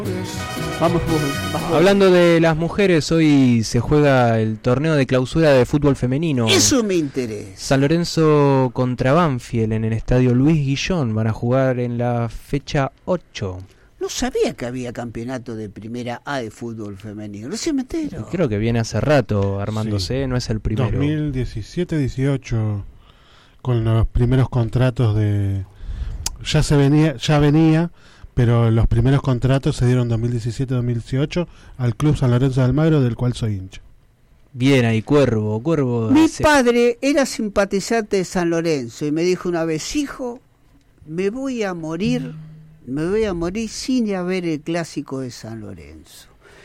Vamos. Hablando de las mujeres, hoy se juega el torneo de clausura de fútbol femenino. Eso me interesa. San Lorenzo contra Banfield en el estadio Luis Guillón. Van a jugar en la fecha 8. No sabía que había campeonato de primera A de fútbol femenino. Recién me entero. Creo que viene hace rato armándose, sí. No es el primero. 2017-18 con los primeros contratos de... Ya venía, pero los primeros contratos se dieron 2017-2018 al Club San Lorenzo de Almagro, del cual soy hincha. Bien ahí, Cuervo. Mi padre era simpatizante de San Lorenzo y me dijo una vez: hijo, me voy a morir sin ir a ver el clásico de San Lorenzo.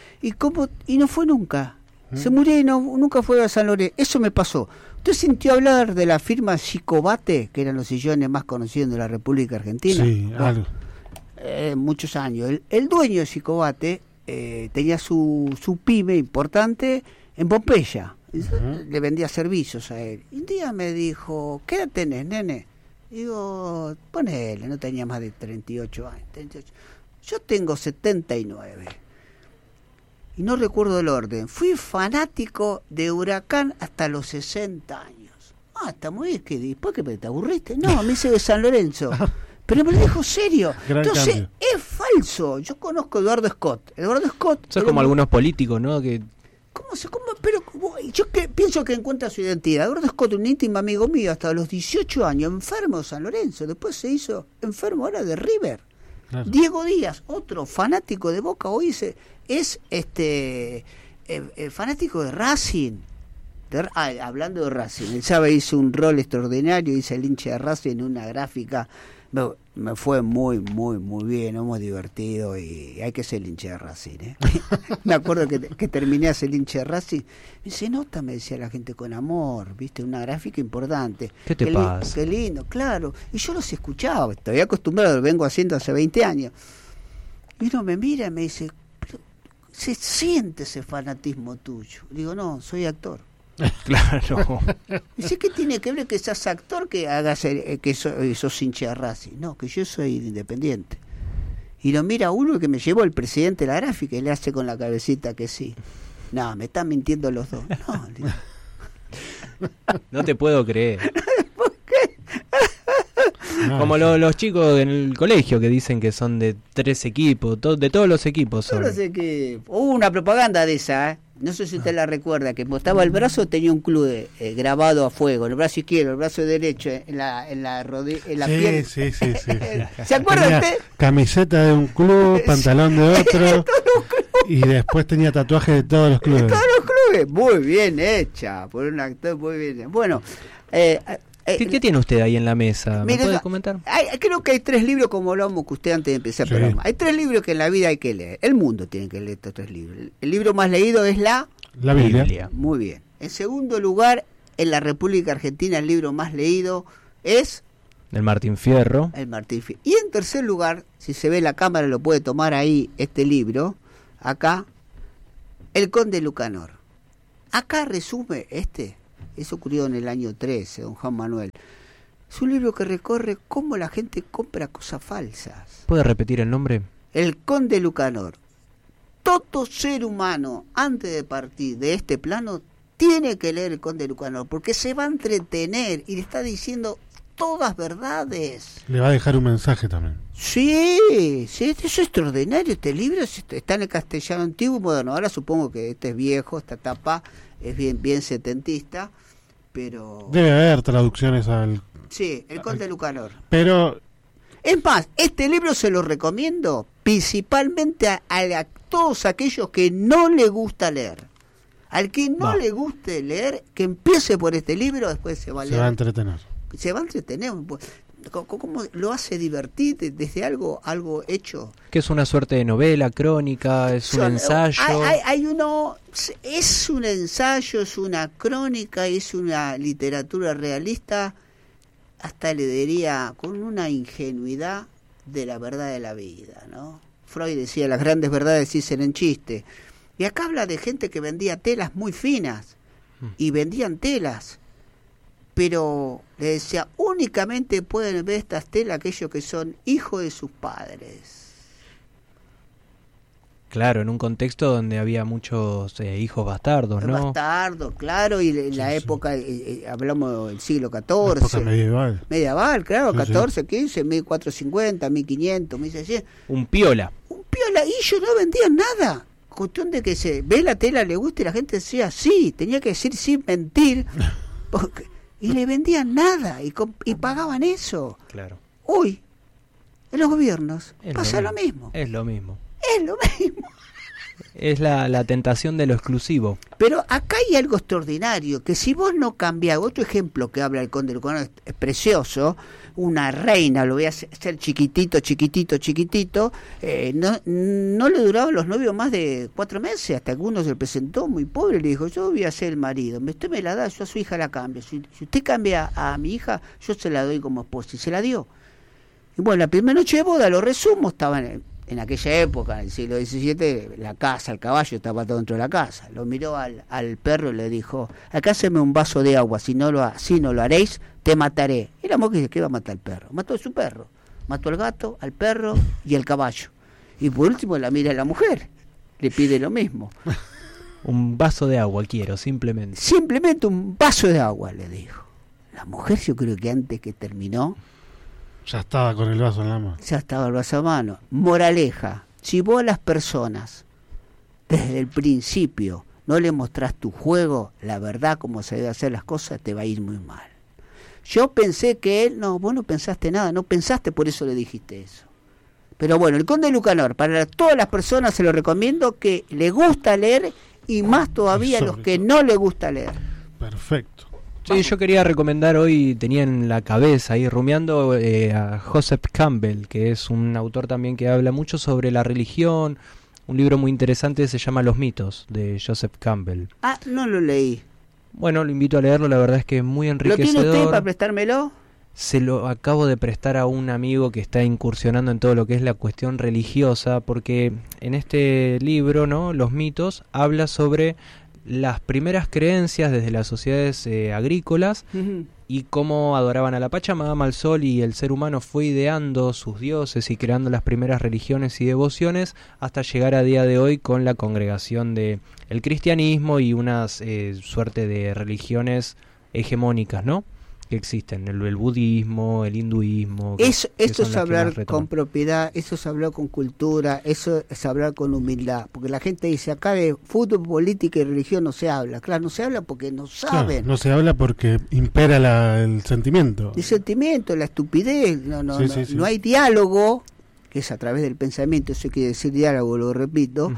Y no fue nunca. Se murió y nunca fue a San Lorenzo. Eso me pasó. ¿Usted sintió hablar de la firma Chicobate, que eran los sillones más conocidos de la República Argentina? Sí, algo. Muchos años. El dueño de Chicobate tenía su pyme importante en Pompeya. Le vendía servicios a él. Y un día me dijo: ¿qué edad tenés, nene? Digo, ponele, no tenía más de 38 años. 38. Yo tengo 79. Y no recuerdo el orden. Fui fanático de Huracán hasta los 60 años. Está muy bien. ¿Qué? ¿Después que te aburriste? No, me hice de San Lorenzo. Pero me lo dijo serio. Entonces, cambio. Es falso. Yo conozco a Eduardo Scott. Eduardo Scott... Eso es como algunos políticos, ¿no? Que... Pero yo pienso que encuentra su identidad. Eduardo Scott, un íntimo amigo mío, hasta los 18 años, enfermo de San Lorenzo. Después se hizo enfermo ahora de River. Claro. Diego Díaz, otro fanático de Boca, hoy es fanático de Racing. Hablando de Racing, el Chávez hizo un rol extraordinario, hice el hincha de Racing en una gráfica. Me fue muy bien, nos hemos divertido y hay que ser el hincha de Racing, ¿eh? Me acuerdo que terminé a ser el hincha de Racing. Se nota, me decía la gente, con amor, ¿viste? Una gráfica importante. ¿Qué te pasa? Qué lindo, claro. Y yo los escuchaba, estoy acostumbrado, lo vengo haciendo hace 20 años. Y uno me mira y me dice: ¿se siente ese fanatismo tuyo? Digo: no, soy actor. Claro. Dice: ¿qué tiene que ver que seas actor que hagas que sos hincha de Racing? No, que yo soy independiente. Y lo mira uno que me llevó el presidente de la gráfica y le hace con la cabecita que sí. No, me están mintiendo los dos. No, no te puedo creer. ¿Por qué? Como los chicos en el colegio que dicen que son de 3 equipos, de todos los equipos. Todos los equipos. Hubo una propaganda de esa, no sé si usted la recuerda, que mostraba el brazo, tenía un club grabado a fuego, el brazo izquierdo, el brazo derecho, en la rodilla, en la pierna. Sí. ¿Se acuerda tenía usted? Camiseta de un club, pantalón de otro, y después tenía tatuajes de todos los clubes. De todos los clubes, muy bien hecha, por un actor muy bien. Bueno, ¿Qué tiene usted ahí en la mesa? ¿Me puede comentar? Creo que hay 3 libros, como hablamos que usted antes de empezar el programa. Hay 3 libros que en la vida hay que leer. El mundo tiene que leer estos 3 libros. El libro más leído es la Biblia. Muy bien. En segundo lugar, en la República Argentina, el libro más leído es el Martín Fierro. Y en tercer lugar, si se ve la cámara, lo puede tomar ahí este libro, acá, El Conde Lucanor. Acá resume eso ocurrió en el año 13, don Juan Manuel. Es un libro que recorre cómo la gente compra cosas falsas. ¿Puede repetir el nombre? El Conde Lucanor. Todo ser humano, antes de partir de este plano, tiene que leer el Conde Lucanor, porque se va a entretener y le está diciendo todas verdades. Le va a dejar un mensaje también. Sí, eso es extraordinario. Este libro está en el castellano antiguo y moderno. Ahora supongo que este es viejo, esta tapa es bien setentista, pero... Debe haber traducciones al... Sí, el Conde Lucanor. Pero... Es más, este libro se lo recomiendo principalmente a todos aquellos que no le gusta leer. Al que no le guste leer, que empiece por este libro, después se va a leer. Se va a entretener. Se va a entretener. ¿Cómo lo hace divertir desde algo hecho? Que es una suerte de novela, crónica, es un ensayo. Es un ensayo, es una crónica, es una literatura realista, hasta le diría con una ingenuidad de la verdad de la vida, ¿no? Freud decía: las grandes verdades se dicen en chiste. Y acá habla de gente que vendía telas muy finas, y vendían telas, pero le decía: únicamente pueden ver estas telas aquellos que son hijos de sus padres. Claro, en un contexto donde había muchos hijos bastardos, ¿no? Bastardos, claro, y en la época, hablamos del siglo XIV. Época medieval. Medieval, claro, Sí, 14, 15, 1450, 1500, 1600. Un piola. Y ellos no vendían nada. Cuestión de que se ve la tela, le gusta, y la gente decía sí, tenía que decir sin mentir, y le vendían nada, y pagaban eso. Claro. Hoy, en los gobiernos, pasa lo mismo. Es lo mismo. Es la tentación de lo exclusivo. Pero acá hay algo extraordinario, que si vos no cambiás, otro ejemplo que habla el Conde Lucanor es precioso, una reina, lo voy a hacer chiquitito, no le duraban los novios más de 4 meses, hasta que uno se le presentó muy pobre, le dijo, yo voy a ser el marido, usted me la da, yo a su hija la cambio, si usted cambia a mi hija, yo se la doy como esposa, y se la dio. Y bueno, la primera noche de boda, lo resumo, estaba en aquella época, en el siglo XVII, la casa, el caballo estaba todo dentro de la casa. Lo miró al perro y le dijo, acá haceme un vaso de agua, si no lo haréis, te mataré. Y la mujer dice, ¿qué va a matar al perro? Mató a su perro. Mató al gato, al perro y al caballo. Y por último la mira a la mujer, le pide lo mismo. Un vaso de agua quiero, simplemente. Simplemente un vaso de agua, le dijo. La mujer, yo creo que antes que terminó, ya estaba con el vaso en la mano. Ya estaba el vaso en la mano. Moraleja, si vos a las personas desde el principio no le mostrás tu juego, la verdad, cómo se debe hacer las cosas, te va a ir muy mal. Yo pensé que él, no, vos no pensaste nada, no pensaste, por eso le dijiste eso. Pero bueno, el Conde Lucanor, para todas las personas se lo recomiendo, que le gusta leer, y más todavía a los que no le gusta leer. Perfecto. Sí, yo quería recomendar hoy, tenía en la cabeza ahí rumiando a Joseph Campbell, que es un autor también que habla mucho sobre la religión. Un libro muy interesante se llama Los mitos, de Joseph Campbell. Ah, no lo leí. Bueno, lo invito a leerlo, la verdad es que es muy enriquecedor. ¿Lo tiene usted para prestármelo? Se lo acabo de prestar a un amigo que está incursionando en todo lo que es la cuestión religiosa, porque en este libro, ¿no? Los mitos, habla sobre las primeras creencias desde las sociedades agrícolas y cómo adoraban a la Pachamama, al sol, y el ser humano fue ideando sus dioses y creando las primeras religiones y devociones hasta llegar a día de hoy con la congregación de el cristianismo y unas suerte de religiones hegemónicas, ¿no?, que existen, el budismo, el hinduismo. Esto es hablar con propiedad, eso es hablar con cultura, eso es hablar con humildad, porque la gente dice, acá de fútbol, política y religión no se habla. Claro, no se habla porque no saben. Claro, no se habla porque impera el sentimiento. El sentimiento, la estupidez, no hay diálogo, que es a través del pensamiento, eso quiere decir diálogo, lo repito,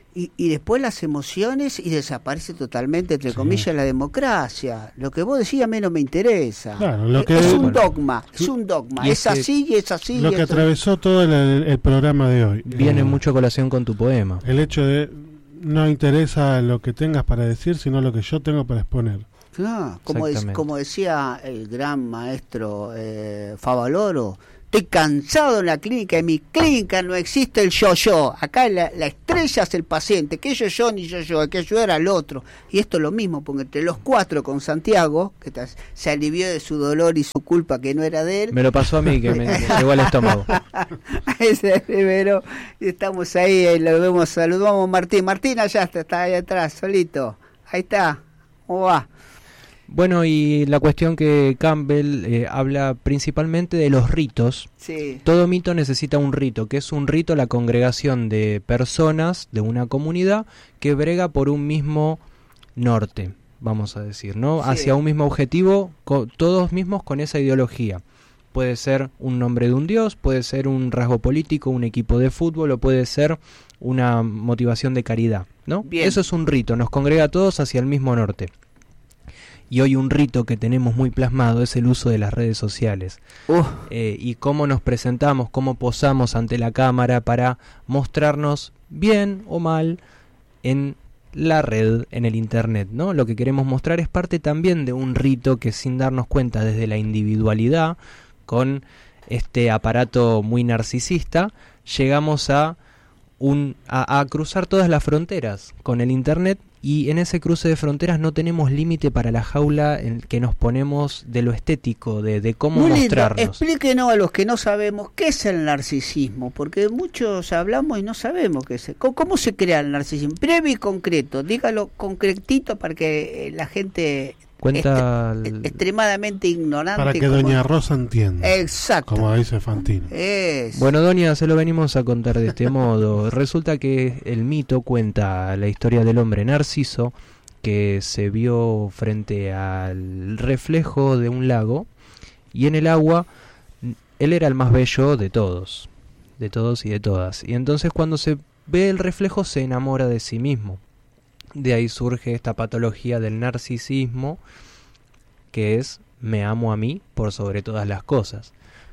y después las emociones, y desaparece totalmente, entre comillas, la democracia. Lo que vos decís a mí no me interesa. Claro, es un dogma, es así y es así. Lo que atravesó todo el programa de hoy. Viene mucho a colación con tu poema. El hecho de no interesa lo que tengas para decir, sino lo que yo tengo para exponer. Claro, como decía el gran maestro Favaloro, estoy cansado en la clínica, en mi clínica no existe el yo-yo, acá la estrella es el paciente, que yo ni yo, hay que ayudar al otro. Y esto es lo mismo, porque entre los 4 con Santiago, que se alivió de su dolor y su culpa que no era de él. Me lo pasó a mí, que me llegó al estómago. Ese primero, y estamos ahí, saludamos a Martín. Martín allá está ahí atrás, solito. Ahí está, ¿cómo va? Bueno, y la cuestión que Campbell habla principalmente de los ritos. Sí. Todo mito necesita un rito, que es un rito la congregación de personas de una comunidad que brega por un mismo norte, vamos a decir, ¿no? Sí. Hacia un mismo objetivo, todos mismos con esa ideología. Puede ser un nombre de un dios, puede ser un rasgo político, un equipo de fútbol, o puede ser una motivación de caridad, ¿no? Bien. Eso es un rito, nos congrega a todos hacia el mismo norte. Y hoy un rito que tenemos muy plasmado es el uso de las redes sociales. Y cómo nos presentamos, cómo posamos ante la cámara para mostrarnos bien o mal en la red, en el internet, ¿no? Lo que queremos mostrar es parte también de un rito que, sin darnos cuenta, desde la individualidad, con este aparato muy narcisista, llegamos a a cruzar todas las fronteras con el Internet, y en ese cruce de fronteras no tenemos límite para la jaula en que nos ponemos de lo estético, de cómo Muy lindo. mostrarnos. Explíquenos a los que no sabemos qué es el narcisismo, porque muchos hablamos y no sabemos qué es. ¿Cómo se crea el narcisismo? Breve y concreto, dígalo concretito para que la gente Cuenta extremadamente ignorante. Para que doña Rosa entienda. Exacto. Como dice Fantino. Bueno, doña, se lo venimos a contar de este modo. Resulta que el mito cuenta la historia del hombre Narciso, que se vio frente al reflejo de un lago, y en el agua él era el más bello de todos y de todas. Y entonces cuando se ve el reflejo se enamora de sí mismo. De ahí surge esta patología del narcisismo, que es me amo a mí por sobre todas las cosas.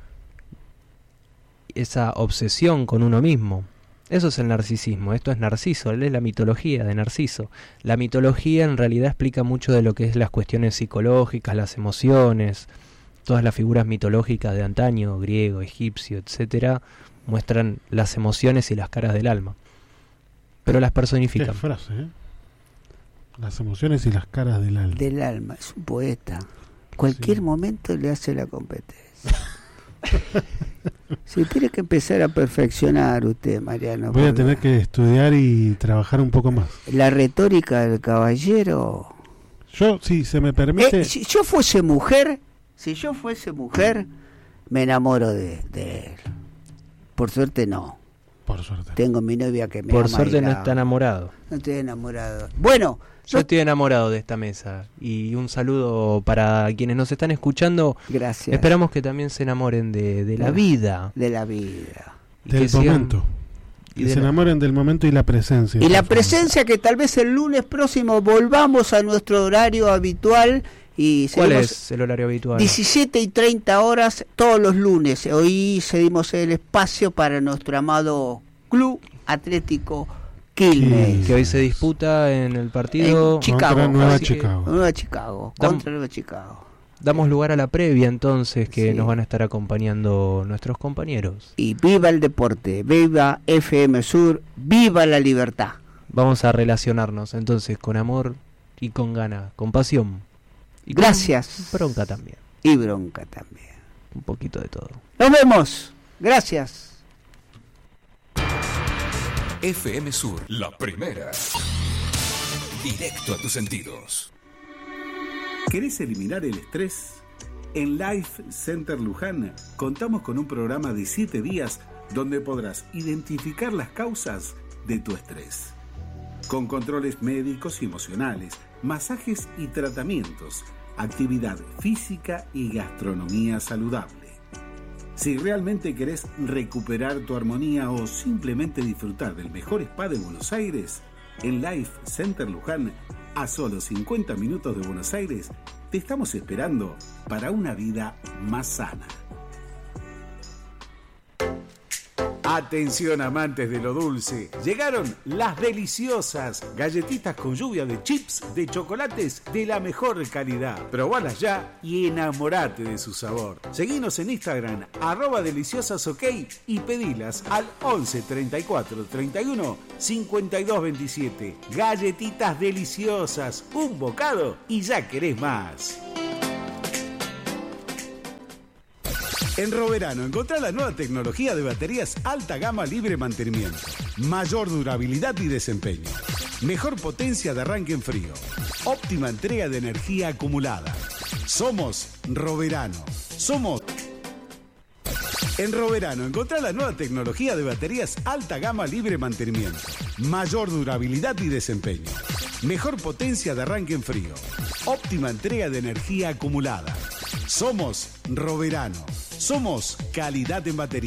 Esa obsesión con uno mismo. Eso es el narcisismo, esto es Narciso, él es la mitología de Narciso. La mitología en realidad explica mucho de lo que es las cuestiones psicológicas, las emociones. Todas las figuras mitológicas de antaño, griego, egipcio, etcétera, muestran las emociones y las caras del alma. Pero las personifican. Qué frase, ¿eh? Las emociones y las caras del alma. Del alma, es un poeta. Cualquier momento le hace la competencia. Si tiene que empezar a perfeccionar usted, Mariano. Voy a tener que estudiar y trabajar un poco más. La retórica del caballero. Yo, si se me permite... Si yo fuese mujer, me enamoro de él. Por suerte no. Por suerte. Tengo mi novia que me Por ama. suerte no está enamorado. No estoy enamorado. Bueno, yo estoy enamorado de esta mesa. Y un saludo para quienes nos están escuchando. Gracias. Esperamos que también se enamoren de la vida. De la vida. Del momento. Que se enamoren del momento y la presencia. Y la presencia, que tal vez el lunes próximo volvamos a nuestro horario habitual. Y ¿cuál es el horario habitual? 17:30 todos los lunes. Hoy cedimos el espacio para nuestro amado Club Atlético Quilmes, que hoy se disputa en el partido en Chicago, contra Nueva Chicago. Contra Nueva Chicago. Damos lugar a la previa entonces, que nos van a estar acompañando nuestros compañeros. Y viva el deporte, viva FM Sur, viva la libertad. Vamos a relacionarnos entonces con amor y con ganas, con pasión. Y gracias. Bronca también. Y bronca también. Un poquito de todo. Nos vemos. Gracias. FM Sur, la primera. Directo a tus sentidos. ¿Querés eliminar el estrés? En Life Center Luján contamos con un programa de 7 días donde podrás identificar las causas de tu estrés. Con controles médicos y emocionales, masajes y tratamientos, actividad física y gastronomía saludable. Si realmente querés recuperar tu armonía o simplemente disfrutar del mejor spa de Buenos Aires, en Life Center Luján, a solo 50 minutos de Buenos Aires, te estamos esperando para una vida más sana. Atención amantes de lo dulce, llegaron las deliciosas galletitas con lluvia de chips de chocolates de la mejor calidad. Probalas ya y enamorate de su sabor. Seguinos en Instagram @deliciosasok y pedilas al 11 34 31 52 27. Galletitas deliciosas, un bocado y ya querés más. En Roverano encontrá la nueva tecnología de baterías alta gama libre mantenimiento, mayor durabilidad y desempeño, mejor potencia de arranque en frío, óptima entrega de energía acumulada. Somos Roverano. En Roverano encontrá la nueva tecnología de baterías alta gama libre mantenimiento, mayor durabilidad y desempeño, mejor potencia de arranque en frío, óptima entrega de energía acumulada. Somos Roverano. Somos calidad en batería.